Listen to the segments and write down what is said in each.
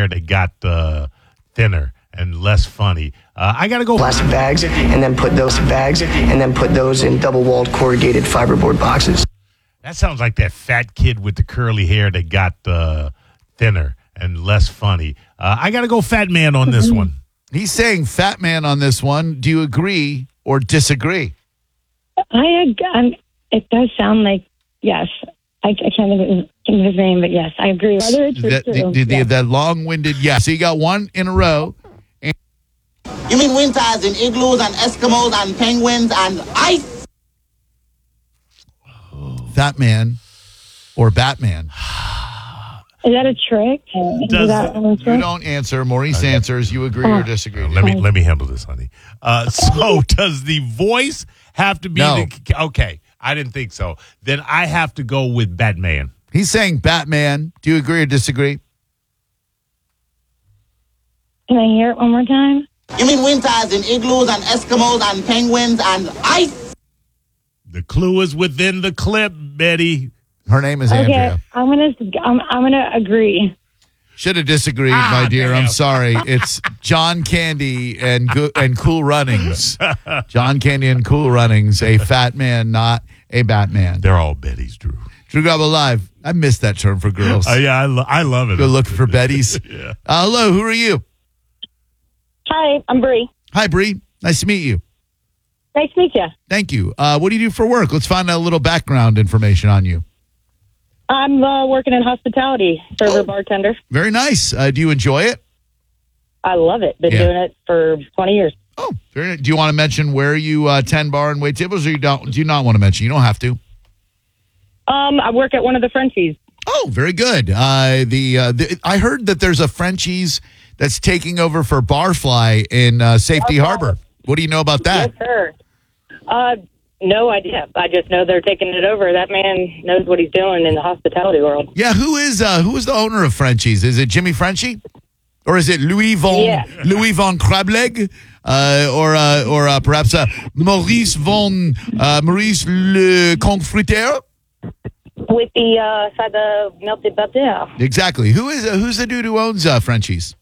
hair that got thinner and less funny. I got to go. Plastic bags, and then put those in double-walled corrugated fiberboard boxes. That sounds like that fat kid with the curly hair that got thinner and less funny. I got to go fat man on this one. He's saying fat man on this one. Do you agree or disagree? It does sound like, yes. I can't think of his name, but yes, I agree. Whether it's true. That long-winded yes. So you got one in a row. You mean winters in igloos and Eskimos and penguins and ice? Fat man or Batman? Is that a trick? You don't answer. Maurice answers. You agree or disagree? Let me handle this, honey. So does the voice have to be? No. Okay, I didn't think so. Then I have to go with Batman. He's saying Batman. Do you agree or disagree? Can I hear it one more time? You mean winters in igloos and Eskimos and penguins and ice? The clue is within the clip, Betty. Her name is Andrea. I'm gonna agree. Should have disagreed, my dear. Damn. I'm sorry. It's John Candy and Cool Runnings. John Candy and Cool Runnings. A fat man, not a Batman. They're all Betty's, Drew. Drew Garabo Live. I missed that term for girls. Yeah, I love it. Go looking for Betty's. Yeah. Hello, who are you? Hi, I'm Bree. Hi, Bree. Nice to meet you. Nice to meet you. Thank you. What do you do for work? Let's find out a little background information on you. I'm working in hospitality, server, bartender. Very nice. Do you enjoy it? I love it. Been doing it for 20 years. Oh, very nice. Do you want to mention where you tend bar and wait tables, or do you not want to mention? You don't have to. I work at one of the Frenchies. Oh, very good. I heard that there's a Frenchies that's taking over for Barfly in Safety Harbor. What do you know about that? Yes, sir. No idea. I just know they're taking it over. That man knows what he's doing in the hospitality world. Yeah, who is the owner of Frenchies? Is it Jimmy Frenchie? Or is it Louis von Crableg? Or perhaps Maurice Le Confriteur? With the side of melted butter. Exactly. Who's the dude who owns Frenchies?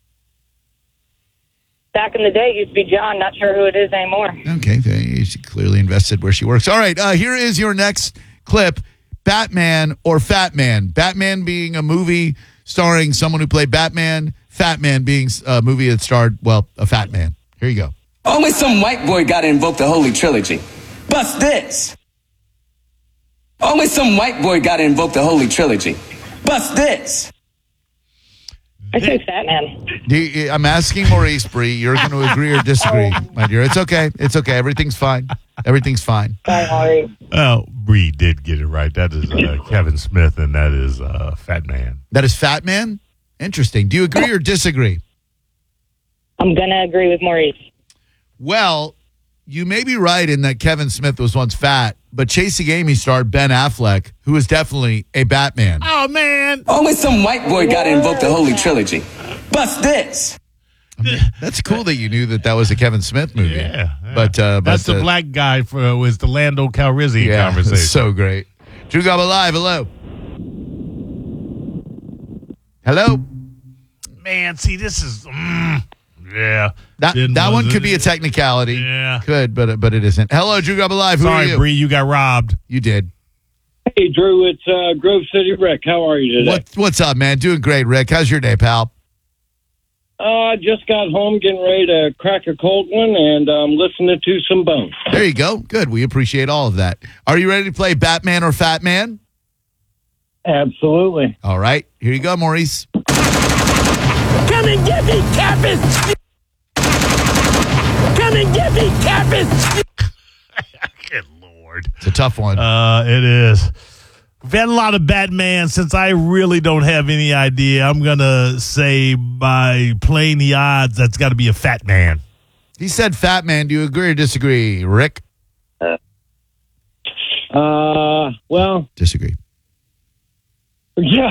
Back in the day, it used to be John. Not sure who it is anymore. Okay, she clearly invested where she works. All right, here is your next clip. Batman or Fat Man? Batman being a movie starring someone who played Batman. Fat Man being a movie that starred, a fat man. Here you go. Only some white boy got to invoke the Holy Trilogy. Bust this. Only some white boy got to invoke the Holy Trilogy. Bust this. I say Fat Man. I'm asking Maurice, Bree. You're going to agree or disagree, my dear. It's okay. It's okay. Everything's fine. Everything's fine. Sorry. Well, Bree did get it right. That is Kevin Smith, and that is Fat Man. That is Fat Man? Interesting. Do you agree or disagree? I'm going to agree with Maurice. Well, you may be right in that Kevin Smith was once fat, but Chasing Amy starred Ben Affleck, who is definitely a Batman. Oh, man. Only some white boy got to invoke the Holy Trilogy. Bust this. That's cool that you knew that was a Kevin Smith movie. Yeah. But that's the black guy was the Lando Calrissian conversation. So great. Drew Garabo Live, hello. Hello. Man, see, this is yeah. That one could be a technicality. Yeah. Could, but it isn't. Hello, Drew Garabo Live. Who are you? Sorry, Bree, you got robbed. You did. Hey, Drew, it's Grove City Rick. How are you today? What's up, man? Doing great, Rick. How's your day, pal? Just got home, getting ready to crack a cold one, and listening to some Bones. There you go. Good. We appreciate all of that. Are you ready to play Batman or Fat Man? Absolutely. All right. Here you go, Maurice. Come and get me, Captain! Come and get me, Captain! Good Lord. It's a tough one. It is. We've had a lot of Batman. Since I really don't have any idea, I'm going to say by playing the odds, that's got to be a Fat Man. He said Fat Man. Do you agree or disagree, Rick? Well. Disagree. Yeah.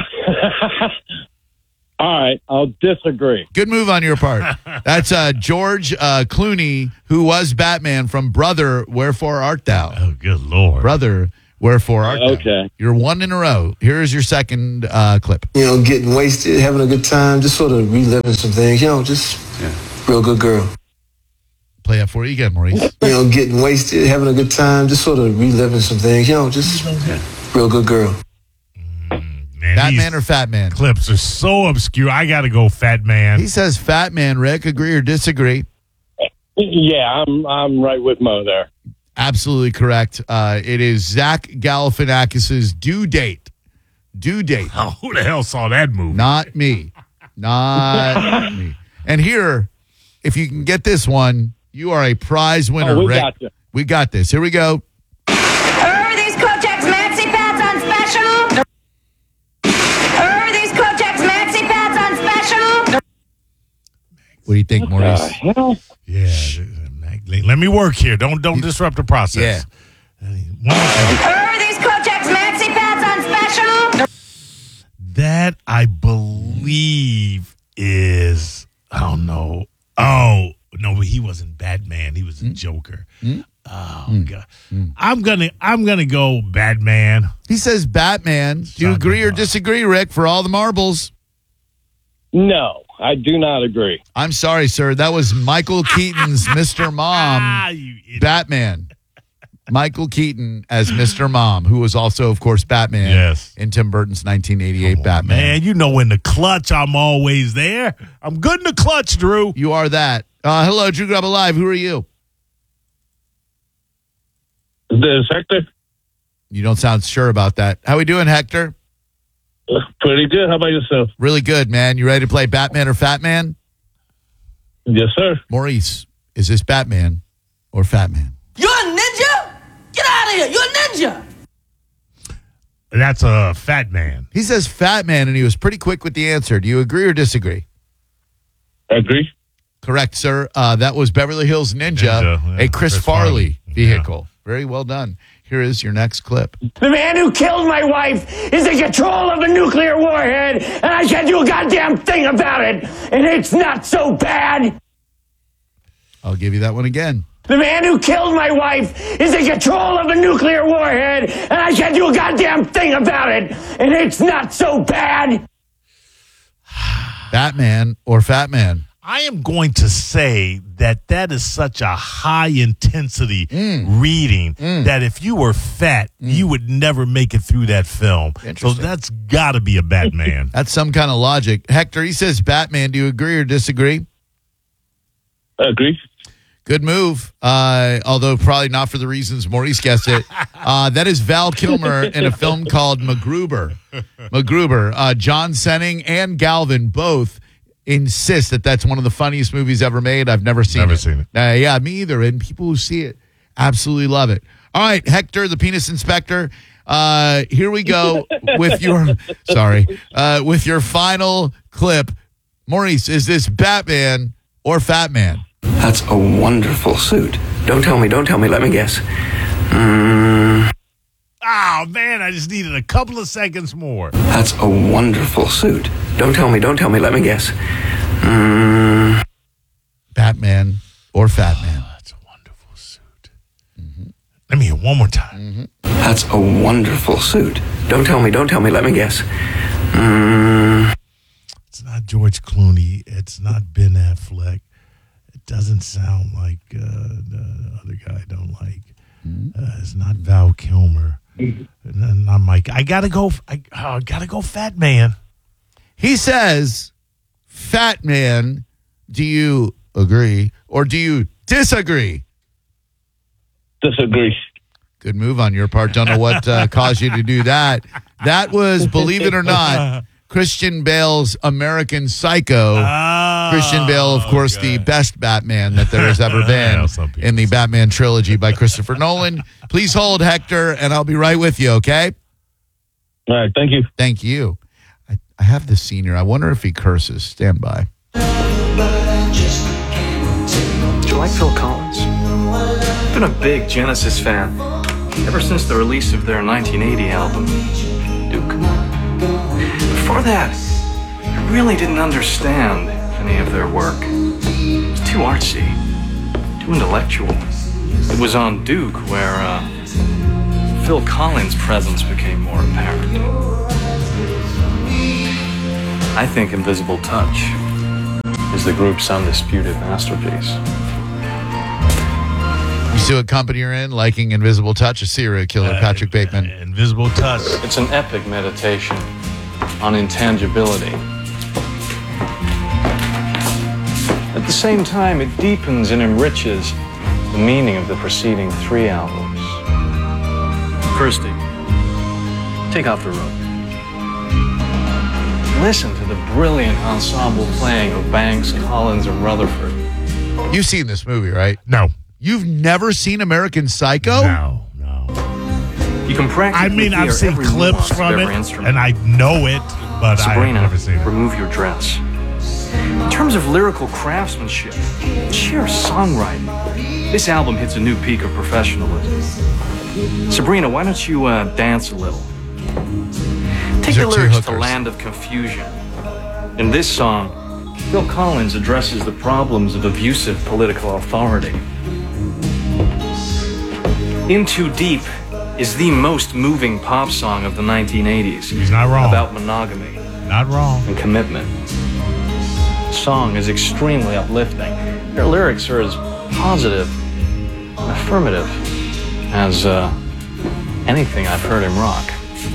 All right, I'll disagree. Good move on your part. That's George Clooney, who was Batman from Brother, Wherefore Art Thou? Oh, good Lord. Brother, Wherefore art thou? Okay. You're one in a row. Here is your second clip. You know, getting wasted, having a good time, just sort of reliving some things. You know, just real good girl. Play that for you again, Maurice. You know, getting wasted, having a good time, just sort of reliving some things. You know, just real good girl. Man, Batman or Fat Man? Clips are so obscure. I got to go Fat Man. He says Fat Man. Rick, agree or disagree? Yeah, I'm right with Mo there. Absolutely correct. It is Zach Galifianakis' due date. Due date. Oh, who the hell saw that movie? Not me. Not me. And here, if you can get this one, you are a prize winner, we Rick. got you. We got this. Here we go. Are these Kotex Maxi Pads on special? Are these Kotex Maxi Pads on special? What do you think, Maurice? Hell? Yeah. Let me work here. Don't disrupt the process. Yeah. Are these Kotex Maxi Pads on special? That, I believe, is... Oh, no. Oh, no, he wasn't Batman. He was a Joker. Oh, God. I'm gonna go Batman. He says Batman. Do you agree or disagree, Rick, for all the marbles? No, I do not agree. I'm sorry, sir. That was Michael Keaton's Mr. Mom, You idiot. Batman. Michael Keaton as Mr. Mom, who was also, of course, Batman Yes. in Tim Burton's 1988 Batman. Man, you know in the clutch, I'm always there. I'm good in the clutch, Drew. You are that. Hello, Drew Grub Alive. Who are you? This Hector? You don't sound sure about that. How we doing, Hector? Pretty good. How about yourself? Really good, man. You ready to play Batman or Fat Man? Yes, sir. Maurice, is this Batman or Fat Man? You're a ninja? Get out of here. You're a ninja. That's a Fat Man. He says Fat Man, and he was pretty quick with the answer. Do you agree or disagree? Agree. Correct, sir. That was Beverly Hills Ninja, yeah. a Chris Chris Farley Farley. vehicle. Very well done. Here is your next clip. The man who killed my wife is in control of a nuclear warhead, and I can't do a goddamn thing about it. And it's not so bad. I'll give you that one again. The man who killed my wife is in control of a nuclear warhead, and I can't do a goddamn thing about it. And it's not so bad. Batman or Fat Man? I am going to say that is such a high intensity reading that if you were fat, you would never make it through that film. So Interesting. that's got to be a Batman. That's some kind of logic. Hector, he says Batman. Do you agree or disagree? Agree. Good move, although probably not for the reasons Maurice guessed it. That is Val Kilmer in a film called MacGruber. MacGruber. John Senning and Galvin both insist that that's one of the funniest movies ever made. I've never seen it. Yeah, me either. And people who see it absolutely love it. All right, Hector, the penis inspector. Here we go with your with your final clip. Maurice, is this Batman or Fat Man? That's a wonderful suit. Don't tell me, let me guess. Oh, man, I just needed a couple of seconds more. That's a wonderful suit. Don't tell me, let me guess. Batman or Fat Man? That's a wonderful suit. Let me hear one more time. That's a wonderful suit. Don't tell me, let me guess. It's not George Clooney. It's not Ben Affleck. It doesn't sound like the other guy I don't like. It's not Val Kilmer. Not Mike. I gotta go Fat Man. He says, Fat Man. Do you agree or do you disagree? Disagree. Good move on your part. Don't know what caused you to do that. That was, believe it or not, Christian Bale's American Psycho. Christian Bale, of course, the best Batman that there has ever been in the Batman trilogy by Christopher Nolan. Please hold, Hector, and I'll be right with you, okay? All right, thank you. Thank you. I have this senior. I wonder if he curses. Stand by. Do you like Phil Collins? I've been a big Genesis fan ever since the release of their 1980 album, Duke. Before that, I really didn't understand any of their work. It was too artsy, too intellectual. It was on Duke where Phil Collins' presence became more apparent. I think Invisible Touch is the group's undisputed masterpiece. You see what company you're in? Liking Invisible Touch, a serial killer, Patrick Bateman. Invisible Touch. It's an epic meditation on intangibility. At the same time, it deepens and enriches the meaning of the preceding 3 albums. Kirsty, take off the robe. Listen to the brilliant ensemble playing of Banks, Collins, and Rutherford. You've seen this movie, right? No. You've never seen American Psycho? No. You can practically I've seen every clips nuance from of it, every instrument. and I know it, but Sabrina, I've never seen it. remove your dress. In terms of lyrical craftsmanship, sheer songwriting, this album hits a new peak of professionalism. Sabrina, why don't you dance a little? Take the lyrics to Land of Confusion. In this song, Phil Collins addresses the problems of abusive political authority. In Too Deep is the most moving pop song of the 1980s. He's not wrong. About monogamy. Not wrong. And commitment. The song is extremely uplifting. Their lyrics are as positive and affirmative as anything I've heard in rock.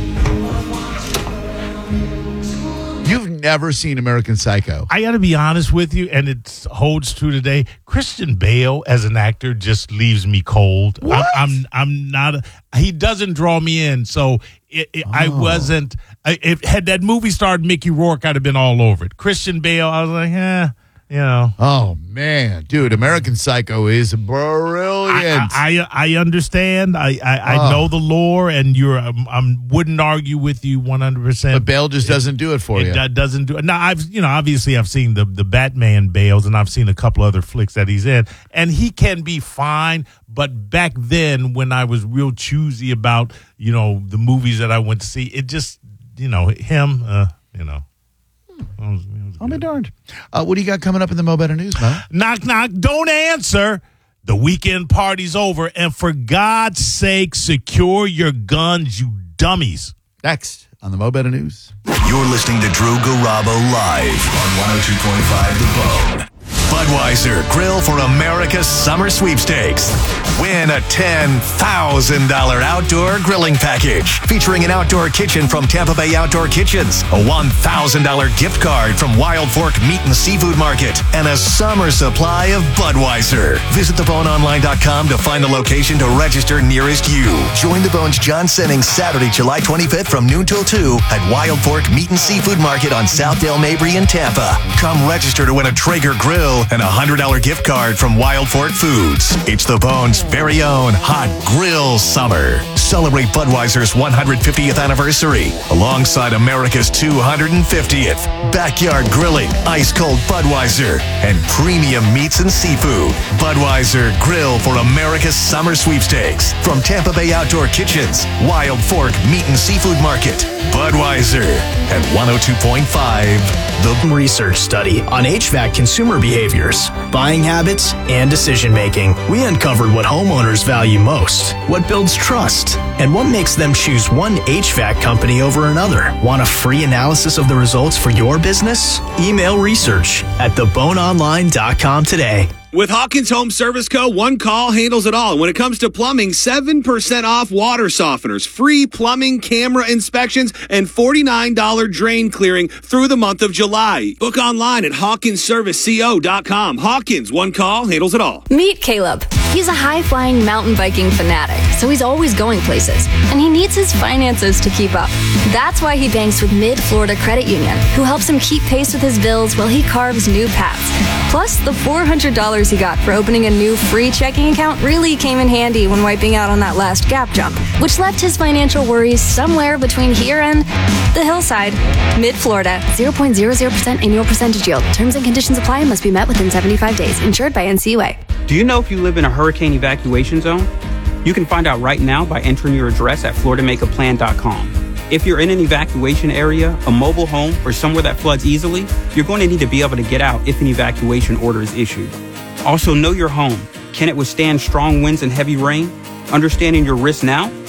You've never seen American Psycho. I got to be honest with you, and it holds true today. Christian Bale as an actor just leaves me cold. What? I'm not. He doesn't draw me in. So I wasn't. Had that movie starred Mickey Rourke, I'd have been all over it. Christian Bale, I was like, you know. Oh man, dude, American Psycho is brilliant. I understand. I know the lore, and I wouldn't argue with you 100%. But Bale just doesn't do it for you. It doesn't do it. Now obviously I've seen the Batman Bales, and I've seen a couple other flicks that he's in, and he can be fine. But back then, when I was real choosy about the movies that I went to see, it just him. I'll be darned. What do you got coming up in the Mo Better News, Mo? Knock, knock. Don't answer. The weekend party's over. And for God's sake, secure your guns, you dummies. Next on the Mo Better News. You're listening to Drew Garabo live on 102.5 The Bone. Budweiser Grill for America's Summer Sweepstakes. Win a $10,000 outdoor grilling package featuring an outdoor kitchen from Tampa Bay Outdoor Kitchens, a $1,000 gift card from Wild Fork Meat and Seafood Market, and a summer supply of Budweiser. Visit theboneonline.com to find a location to register nearest you. Join the Bone's John Sennings Saturday, July 25th from noon till 2 at Wild Fork Meat and Seafood Market on South Dale Mabry in Tampa. Come register to win a Traeger grill and a $100 gift card from Wild Fork Foods. It's the Bone's very own Hot Grill Summer. Celebrate Budweiser's 150th anniversary alongside America's 250th. Backyard grilling, ice-cold Budweiser, and premium meats and seafood. Budweiser Grill for America's Summer Sweepstakes from Tampa Bay Outdoor Kitchens, Wild Fork Meat and Seafood Market. Budweiser at 102.5 The research study on HVAC consumer behaviors, buying habits, and decision making. We uncovered what homeowners value most, what builds trust, and what makes them choose one HVAC company over another. Want a free analysis of the results for your business? Email research at theboneonline.com today. With Hawkins Home Service Co., one call handles it all. When it comes to plumbing, 7% off water softeners, free plumbing camera inspections, and $49 drain clearing through the month of July. Book online at HawkinsServiceCO.com. Hawkins, one call handles it all. Meet Caleb. He's a high-flying mountain biking fanatic, so he's always going places, and he needs his finances to keep up. That's why he banks with Mid-Florida Credit Union, who helps him keep pace with his bills while he carves new paths. Plus, the $400 he got for opening a new free checking account really came in handy when wiping out on that last gap jump, which left his financial worries somewhere between here and the hillside. Mid-Florida, 0.00% annual percentage yield. Terms and conditions apply and must be met within 75 days. Insured by NCUA. Do you know if you live in a hurricane evacuation zone? You can find out right now by entering your address at FloridaMakeAPlan.com. If you're in an evacuation area, a mobile home, or somewhere that floods easily, you're going to need to be able to get out if an evacuation order is issued. Also, know your home. Can it withstand strong winds and heavy rain? Understanding your risk now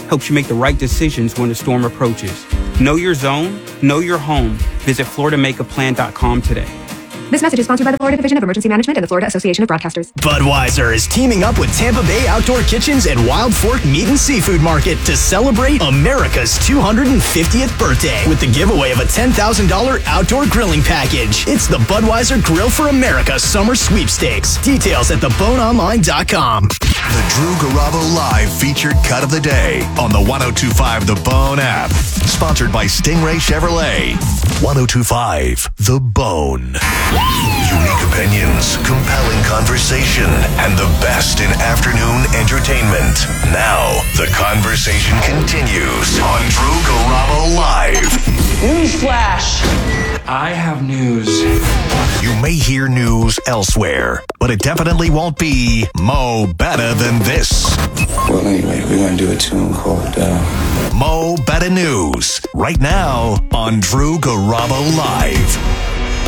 helps you make the right decisions when a storm approaches. Know your zone, know your home. Visit FloridaMakeAPlan.com today. This message is sponsored by the Florida Division of Emergency Management and the Florida Association of Broadcasters. Budweiser is teaming up with Tampa Bay Outdoor Kitchens and Wild Fork Meat and Seafood Market to celebrate America's 250th birthday with the giveaway of a $10,000 outdoor grilling package. It's the Budweiser Grill for America Summer Sweepstakes. Details at theboneonline.com. The Drew Garabo Live featured cut of the day on the 102.5 The Bone app. Sponsored by Stingray Chevrolet. 102.5 The Bone. Unique opinions, compelling conversation, and the best in afternoon entertainment. Now, the conversation continues on Drew Garabo Live. Newsflash! I have news. You may hear news elsewhere, but it definitely won't be Mo Better Than This. Well, anyway, we're going to do a tune called Mo Better News, right now on Drew Garabo Live.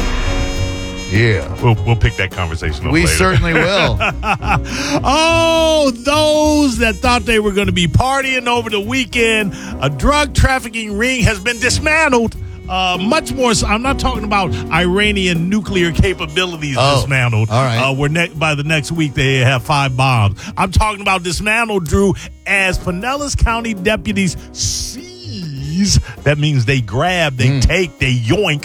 Yeah. We'll pick that conversation up We later. certainly will. Oh, those that thought they were going to be partying over the weekend. A drug trafficking ring has been dismantled. Much more. I'm not talking about Iranian nuclear capabilities dismantled. All right. By the next week, they have 5 bombs. I'm talking about dismantled, Drew, as Pinellas County deputies seize. That means they grab, they take, they yoink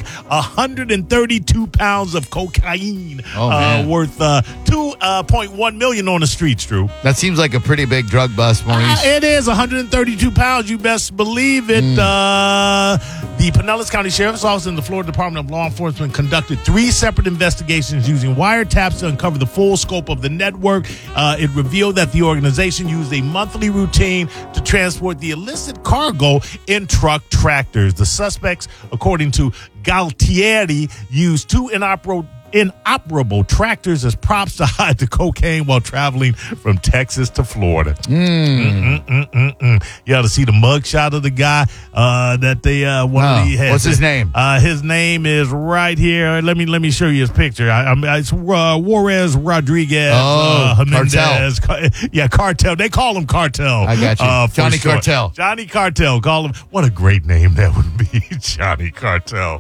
132 pounds of cocaine worth $2.1 million on the streets, Drew. That seems like a pretty big drug bust, Maurice. It is 132 pounds. You best believe it. The Pinellas County Sheriff's Office and the Florida Department of Law Enforcement conducted 3 separate investigations using wiretaps to uncover the full scope of the network. It revealed that the organization used a monthly routine to transport the illicit cargo in truck tractors. The suspects, according to Galtieri, used 2 inoperable tractors as props to hide the cocaine while traveling from Texas to Florida. You ought to see the mugshot of the guy that they had. What's his name? His name is right here. Let me show you his picture. It's Juarez Rodriguez. Hernandez. Cartel. They call him Cartel. I got you. Johnny Cartel. Johnny Cartel. Call him. What a great name that would be, Johnny Cartel.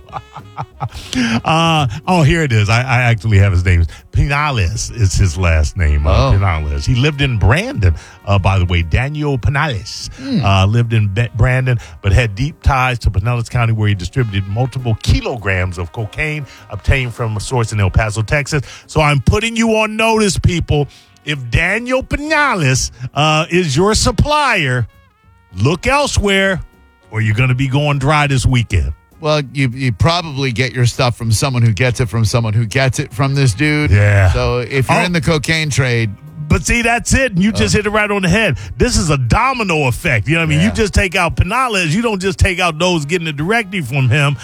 Here it is. I actually have his name. Pinales is his last name. Pinales. He lived in Brandon, by the way. Daniel Pinales lived in Brandon, but had deep ties to Pinellas County, where he distributed multiple kilograms of cocaine obtained from a source in El Paso, Texas. So I'm putting you on notice, people. If Daniel Pinales is your supplier, look elsewhere, or you're going to be going dry this weekend. Well, you probably get your stuff from someone who gets it from someone who gets it from this dude. Yeah. So if you're in the cocaine trade. But see, that's it. And you just hit it right on the head. This is a domino effect. You know what I mean? You just take out Pinales. You don't just take out those getting it directly from him.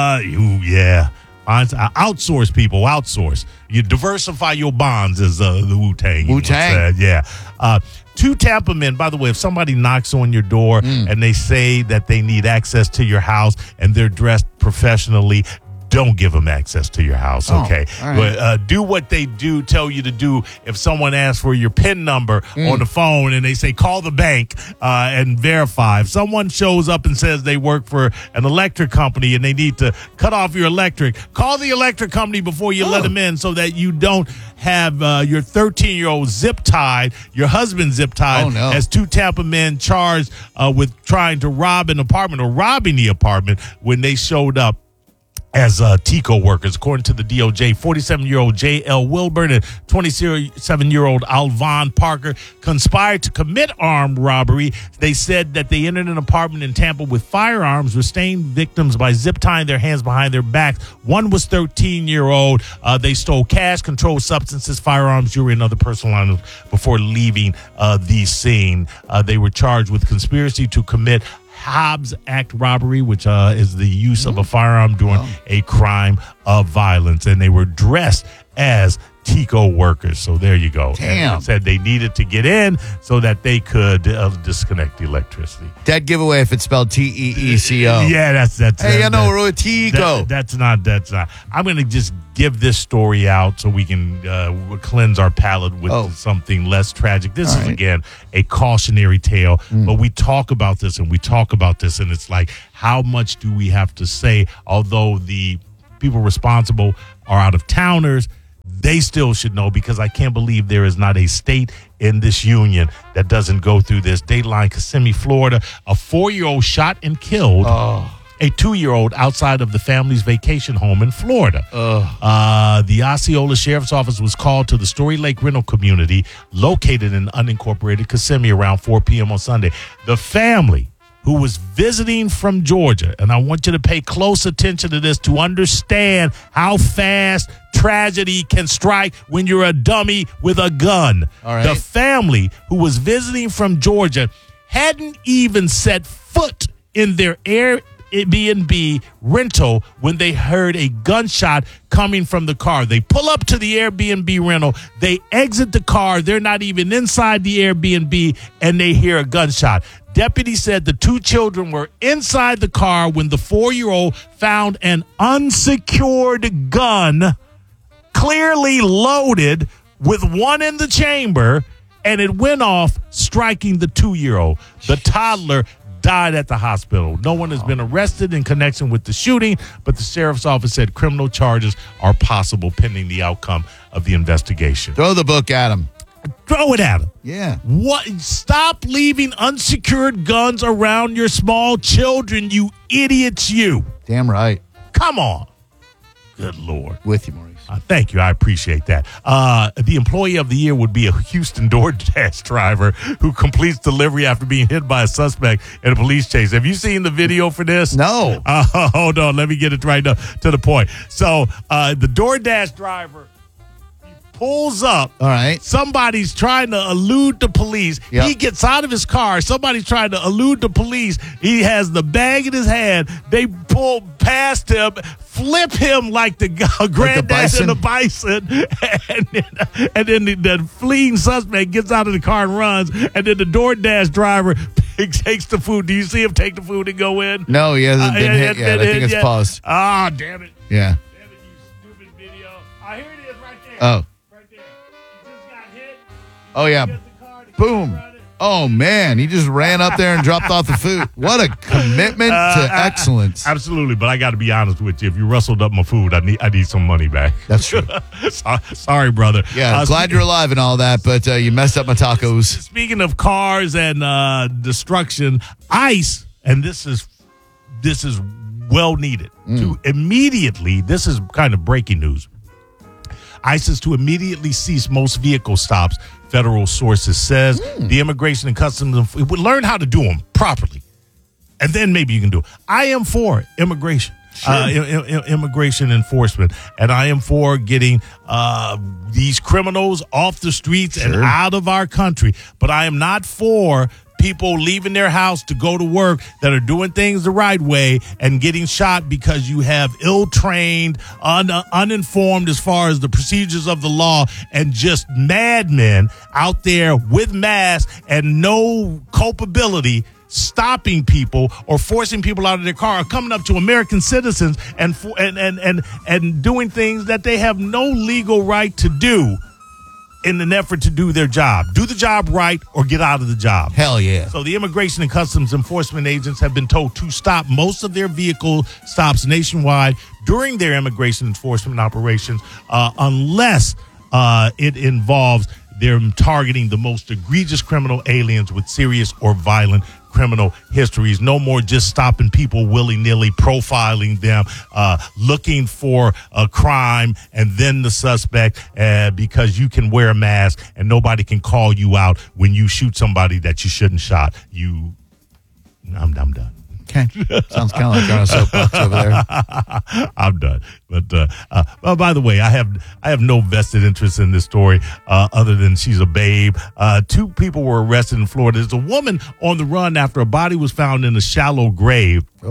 Outsource, people. Outsource. You diversify your bonds, as the Wu-Tang. Wu-Tang. Yeah. 2 Tampa men, by the way, if somebody knocks on your door and they say that they need access to your house and they're dressed professionally, don't give them access to your house, okay? All right. But do what they tell you to do. If someone asks for your PIN number on the phone and they say, call the bank and verify. If someone shows up and says they work for an electric company and they need to cut off your electric, call the electric company before you let them in, so that you don't have your 13-year-old zip-tied, your husband zip-tied, as 2 Tampa men charged with trying to rob an apartment or robbing the apartment when they showed up as TICO workers. According to the DOJ, 47-year-old J.L. Wilburn and 27-year-old Alvon Parker conspired to commit armed robbery. They said that they entered an apartment in Tampa with firearms, restrained victims by zip-tying their hands behind their backs. One was 13-year-old. They stole cash, controlled substances, firearms, jewelry, and other personal items before leaving the scene. They were charged with conspiracy to commit Hobbs Act robbery, which is the use of a firearm during a crime of violence. And they were dressed as TECO workers. So there you go. Damn. And it said they needed to get in so that they could disconnect the electricity. Dead giveaway if it's spelled Teeco. Yeah, that's. Hey, I know we're with TECO. That's not. I'm going to just give this story out so we can cleanse our palate with something less tragic. This is, again, a cautionary tale, but we talk about this and it's like, how much do we have to say? Although the people responsible are out-of-towners, they still should know, because I can't believe there is not a state in this union that doesn't go through this. Dateline, Kissimmee, Florida, a 4-year-old shot and killed a 2-year-old outside of the family's vacation home in Florida. The Osceola Sheriff's Office was called to the Story Lake rental community located in unincorporated Kissimmee around 4 p.m. on Sunday. The family, who was visiting from Georgia, and I want you to pay close attention to this to understand how fast tragedy can strike when you're a dummy with a gun. All right. The family, who was visiting from Georgia, hadn't even set foot in their Airbnb rental when they heard a gunshot coming from the car. They pull up to the Airbnb rental. They exit the car. They're not even inside the Airbnb, and they hear a gunshot. Deputies said the 2 children were inside the car when the 4-year-old found an unsecured gun, clearly loaded, with one in the chamber, and it went off, striking the 2-year-old. The toddler died at the hospital. No one has been arrested in connection with the shooting, but the sheriff's office said criminal charges are possible pending the outcome of the investigation. Throw the book at him. Throw it at him. Yeah. What? Stop leaving unsecured guns around your small children, you idiots, you. Damn right. Come on. Good Lord. With you, Maurice. Thank you. I appreciate that. The employee of the year would be a Houston DoorDash driver who completes delivery after being hit by a suspect in a police chase. Have you seen the video for this? No. Hold on. Let me get it right up to the point. So the DoorDash driver pulls up. All right. Somebody's trying to elude the police. Yep. He gets out of his car. Somebody's trying to elude the police. He has the bag in his hand. They pull past him, flip him like the granddad and the bison, and then the fleeing suspect gets out of the car and runs, and then the DoorDash driver takes the food. Do you see him take the food and go in? No, he hasn't been hit yet. I think it's paused. Ah, damn it. Yeah. Damn it, you stupid video. Here it is right there. Oh. Right there. He just got hit. Oh, yeah. Boom. Oh, man. He just ran up there and dropped off the food. What a commitment to excellence. Absolutely. But I got to be honest with you. If you rustled up my food, I need some money back. That's true. Sorry, brother. Yeah, glad you're alive and all that, but you messed up my tacos. Speaking of cars and destruction, ICE, and this is well needed, to immediately, this is kind of breaking news. ICE is to immediately cease most vehicle stops, federal sources says. The Immigration and Customs would learn how to do them properly, and then maybe you can do it. I am for immigration. Immigration enforcement, and I am for getting these criminals off the streets and out of our country, but I am not for people leaving their house to go to work that are doing things the right way and getting shot because you have ill-trained, uninformed as far as the procedures of the law, and just madmen out there with masks and no culpability stopping people or forcing people out of their car, or coming up to American citizens and doing things that they have no legal right to do in an effort to do their job. Do the job right or get out of the job. Hell yeah. So the Immigration and Customs Enforcement agents have been told to stop most of their vehicle stops nationwide during their immigration enforcement operations unless it involves them targeting the most egregious criminal aliens with serious or violent criminal histories. No more just stopping people willy-nilly, profiling them, looking for a crime and then the suspect, because you can wear a mask and nobody can call you out when you shoot somebody that you shouldn't shot. I'm done. Okay. Sounds kind of like you're on a soapbox over there. I'm done. But by the way, I have no vested interest in this story other than she's a babe. 2 people were arrested in Florida. There's a woman on the run after a body was found in a shallow grave.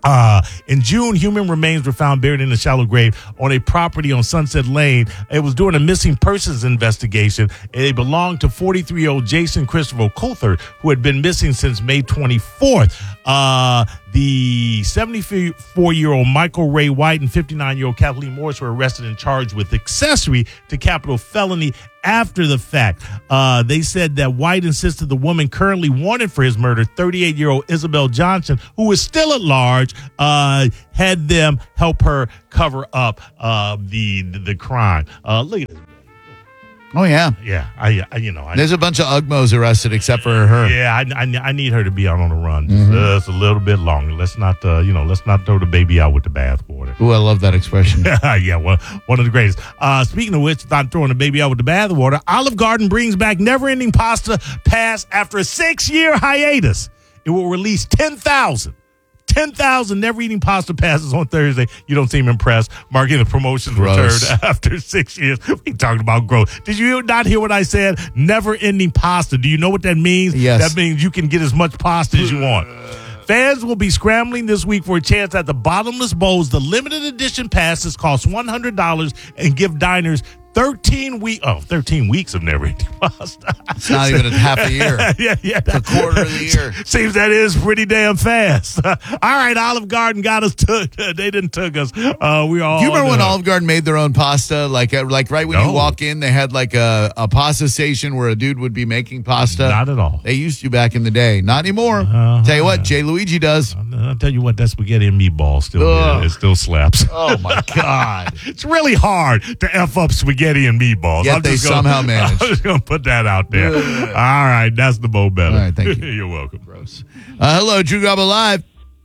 In June, human remains were found buried in a shallow grave on a property on Sunset Lane. It was during a missing persons investigation. It belonged to 43-year-old Jason Christopher Coulthard, who had been missing since May 24th. The 74-year-old Michael Ray White and 59-year-old Kathleen Morris were arrested and charged with accessory to capital felony after the fact. They said that White insisted the woman currently wanted for his murder, 38-year-old Isabel Johnson, who is still at large, had them help her cover up the crime. Look at this. Oh, yeah. Yeah. There's a bunch of Ugmos arrested except for her. Yeah, I need her to be out on the run just a little bit longer. Let's not throw the baby out with the bathwater. Ooh, I love that expression. Yeah, well, one of the greatest. Speaking of which, not throwing the baby out with the bathwater, Olive Garden brings back Never-Ending Pasta Pass after a 6-year hiatus. It will release 10,000 Never-Eating Pasta Passes on Thursday. You don't seem impressed. Marking the promotion's Gross. return after 6 years. We talking about growth. Did you not hear what I said? Never-Ending Pasta. Do you know what that means? Yes. That means you can get as much pasta as you want. Fans will be scrambling this week for a chance at the Bottomless Bowls. The limited edition passes cost $100 and give diners 13 weeks of never-ending pasta. It's not even a half a year. Yeah. It's a quarter of the year. Seems that is pretty damn fast. All right, Olive Garden got us took. They didn't took us. We all. Do you remember when Olive Garden made their own pasta? Like right when you walk in, they had like a pasta station where a dude would be making pasta. Not at all. They used to back in the day. Not anymore. Tell you what, Jay Luigi does. I'll tell you what, that spaghetti and meatball it still slaps. Oh my God. It's really hard to F up spaghetti and meatballs. Yet they somehow manage. I'm just going to put that out there. All right, that's the Bo Better. All right, thank you. You're welcome. Gross. Hello, Drew Garabo Live.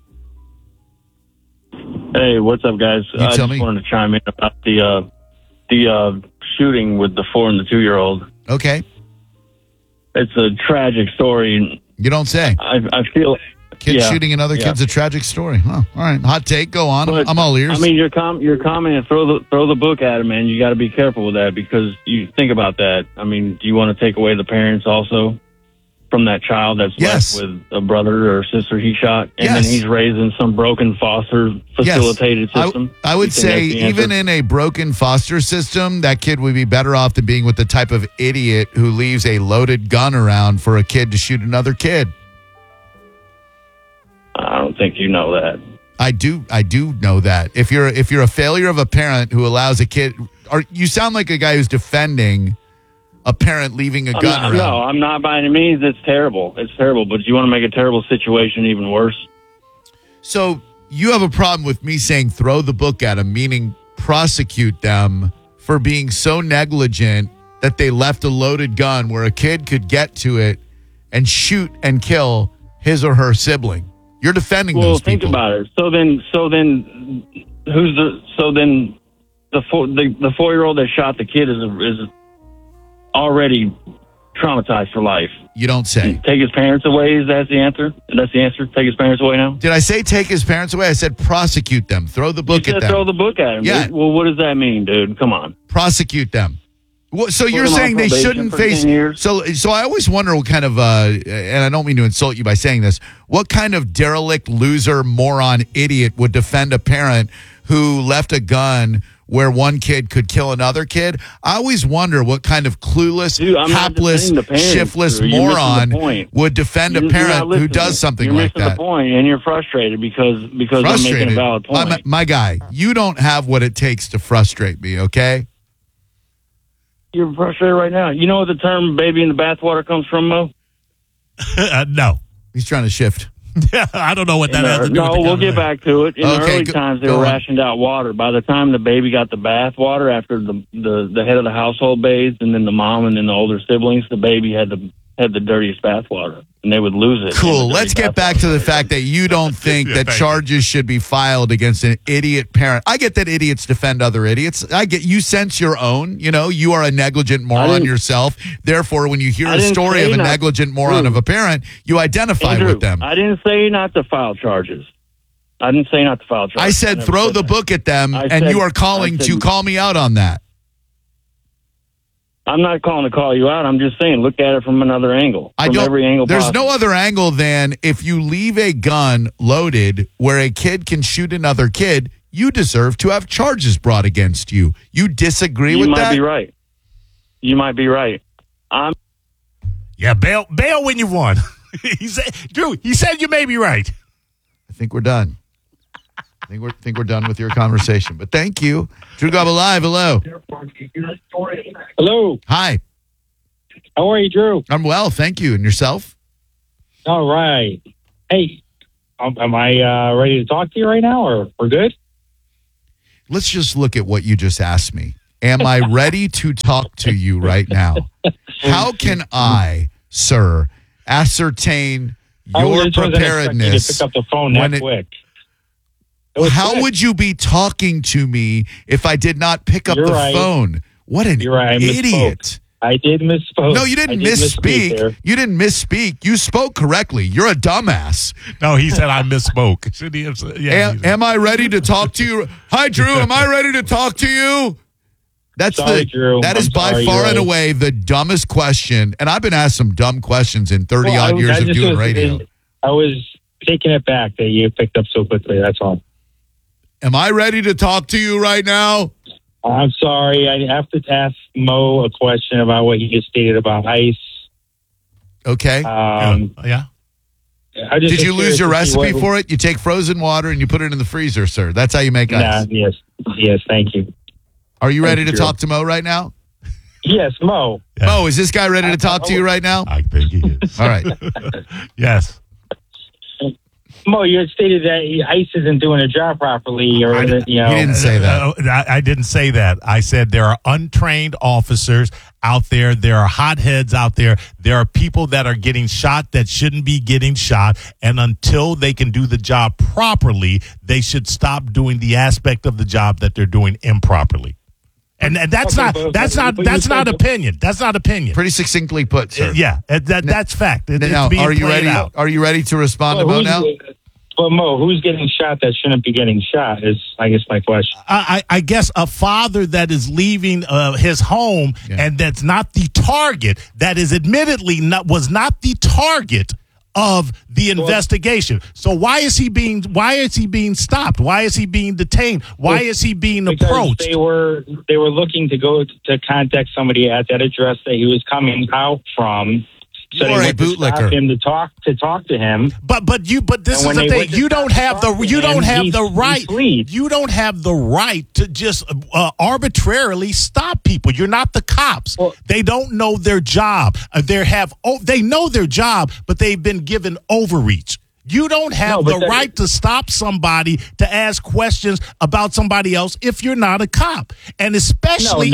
Hey, what's up, guys? I just wanted to chime in about the shooting with the 4 and the 2-year-old. Okay. It's a tragic story. You don't say. I feel... Kids shooting another kid's a tragic story. Huh. All right. Hot take. Go on. But, I'm all ears. I mean, your comment, throw the book at him, man. You got to be careful with that because you think about that. I mean, do you want to take away the parents also from that child that's left with a brother or sister he shot? And then he's raised in some broken foster facilitated system? I would say even in a broken foster system, that kid would be better off than being with the type of idiot who leaves a loaded gun around for a kid to shoot another kid. I don't think you know that. I do know that. If you're a failure of a parent who allows a kid, or you sound like a guy who's defending a parent leaving a gun around. No, I'm not by any means. It's terrible. It's terrible. But you want to make a terrible situation even worse? So you have a problem with me saying throw the book at them, meaning prosecute them for being so negligent that they left a loaded gun where a kid could get to it and shoot and kill his or her sibling. You're defending those people. Well, think about it. So then the 4-year-old that shot the kid is already traumatized for life. You don't say. Take his parents away. Is that the answer? That's the answer. Take his parents away now. Did I say take his parents away? I said prosecute them. Throw the book You at said them. throw the book at him. Yeah. Well, what does that mean, dude? Come on. Prosecute them. So you're them on saying they probation shouldn't for face 10 years? So I always wonder what kind of and I don't mean to insult you by saying this, what kind of derelict, loser, moron, idiot would defend a parent who left a gun where one kid could kill another kid? I always wonder what kind of clueless, hapless, shiftless moron would defend a parent who does something like that. You're missing the point, and you're frustrated because I'm making a valid point. My guy, you don't have what it takes to frustrate me, okay? You're frustrated right now. You know what the term baby in the bathwater comes from, Mo? No. He's trying to shift. I don't know what that has to do No, with the we'll get back to it. In the early times, they were rationed out water. By the time the baby got the bath water, after the head of the household bathed, and then the mom and then the older siblings, the baby had the dirtiest bath water, and they would lose it. Cool. Let's get back to the fact that you don't think that charges should be filed against an idiot parent. I get that idiots defend other idiots. I get you sense your own. You know, you are a negligent moron yourself. Therefore, when you hear a story of a negligent moron of a parent, you identify with them. I didn't say not to file charges. I said throw the book at them, and you are calling to call me out on that. I'm not calling to call you out. I'm just saying, look at it from another angle. From every angle There's possible. no other angle than if you leave a gun loaded where a kid can shoot another kid, you deserve to have charges brought against you. You disagree with that? You might be right. You might be right. Yeah, bail when you won. Drew, he said you may be right. I think we're done. I think we're done with your conversation. But thank you. Drew Garabo Live, hello. Hello. Hi. How are you, Drew? I'm well, thank you. And yourself? All right. Hey, am I ready to talk to you right now, or we're good? Let's just look at what you just asked me. Am I ready to talk to you right now? How can I, sir, ascertain your preparedness? To pick up the phone that quick. How would you be talking to me if I did not pick up the phone? What an idiot. I did misspoke. No, you didn't misspeak. You didn't misspeak. You spoke correctly. You're a dumbass. No, he said I misspoke. Should he have said, am I ready to talk to you? Hi, Drew. Am I ready to talk to you? Drew. That is by far and away the dumbest question. And I've been asked some dumb questions in 30-odd years of doing radio. I was taking it back that you picked up so quickly. That's all. Am I ready to talk to you right now? I'm sorry. I have to ask Mo a question about what he just stated about ice. Okay. Yeah. Did you lose your recipe for it? You take frozen water and you put it in the freezer, sir. That's how you make ice. Yes, thank you. Are you ready to talk to Mo right now? Yes, Mo. Yeah. Mo, is this guy ready to talk to you right now? I think he is. All right. Yes. Mo, you had stated that ICE isn't doing their job properly, or He didn't say that. I didn't say that. I said there are untrained officers out there. There are hotheads out there. There are people that are getting shot that shouldn't be getting shot. And until they can do the job properly, they should stop doing the aspect of the job that they're doing improperly. And that's not opinion. That's not opinion. Pretty succinctly put, sir. Yeah, that's fact. Now, are you ready? Are you ready to respond to Mo now? But Mo, who's getting shot that shouldn't be getting shot is, I guess, my question. I guess a father that is leaving his home and that's not the target, that is admittedly was not the target of the investigation. So why is he being stopped? Why is he being detained? Why is he being approached? They were looking to go to contact somebody at that address that he was coming out from. So you are a bootlicker. Him to talk to him. But this is the thing. You don't have the right to just arbitrarily stop people. You're not the cops. They don't know their job. They know their job, but they've been given overreach. You don't have the right to stop somebody to ask questions about somebody else if you're not a cop, and especially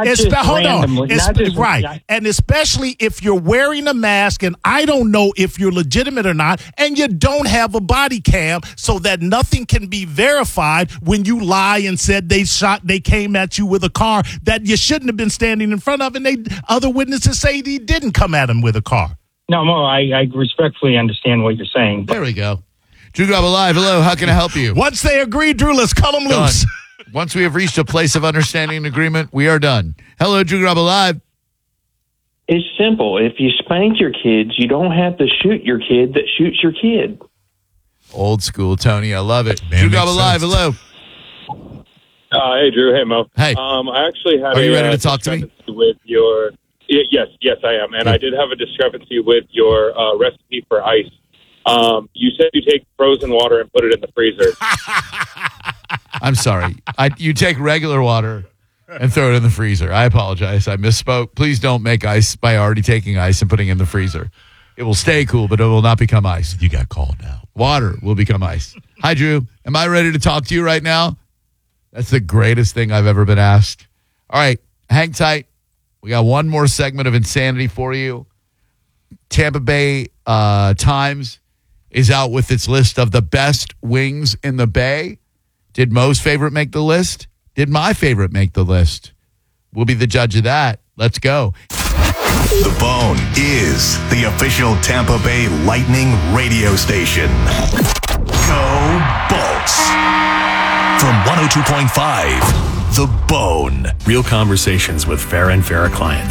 and especially if you're wearing a mask, and I don't know if you're legitimate or not, and you don't have a body cam, so that nothing can be verified when you lie and said they came at you with a car that you shouldn't have been standing in front of, and other witnesses say they didn't come at him with a car. No, Mo, I respectfully understand what you're saying. There we go. Drew Garabo Live, hello, how can I help you? Once they agree, Drew, let's cut them loose. Once we have reached a place of understanding and agreement, we are done. Hello, Drew Garabo Live. It's simple. If you spank your kids, you don't have to shoot your kid that shoots your kid. Old school, Tony. I love it. Drew Garabo Live, hello. Hey, Drew. Hey, Mo. Hey. I actually had Are you ready to talk to me? With your... Yes, I am. And I did have a discrepancy with your recipe for ice. You said you take frozen water and put it in the freezer. I'm sorry. You take regular water and throw it in the freezer. I apologize. I misspoke. Please don't make ice by already taking ice and putting it in the freezer. It will stay cool, but it will not become ice. You got called out. Water will become ice. Hi, Drew. Am I ready to talk to you right now? That's the greatest thing I've ever been asked. All right. Hang tight. We got one more segment of insanity for you. Tampa Bay Times is out with its list of the best wings in the Bay. Did Mo's favorite make the list? Did my favorite make the list? We'll be the judge of that. Let's go. The Bone is the official Tampa Bay Lightning radio station. Go Bolts. From 102.5, The Bone. Real conversations with Farrah and Farrah clients.